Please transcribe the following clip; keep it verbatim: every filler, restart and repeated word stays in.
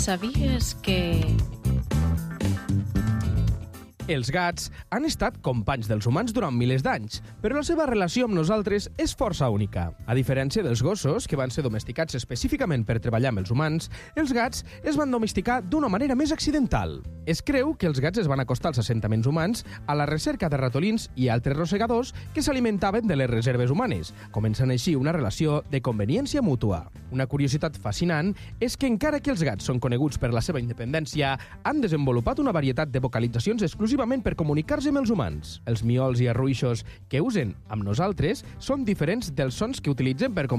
Sabies que... Els gats han estat companys dels humans durant milers d'anys, però la seva relació amb nosaltres és força única. A diferència dels gossos, que van ser domesticats específicament per treballar amb els humans, els gats es van domesticar d'una manera més accidental. Es creu que els gats es van acostar als assentaments humans a la recerca de ratolins i altres rosegadors que s'alimentaven de les reserves humanes, començant així una relació de conveniència mútua. Una curiositat fascinant és que encara que els gats són coneguts per la seva independència, han desenvolupat una varietat de vocalitzacions exclusives per comunicar-se amb els humans. Els miols i arruixos que usen amb nosaltres són diferents dels sons que utilitzen per comunicar